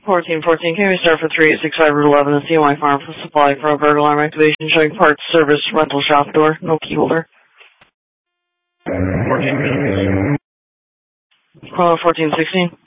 1414, can we start for 3865 Route 11 and CMY Farm for supply for a burglar alarm activation showing parts, service, rental shop door, no key holder. 1416.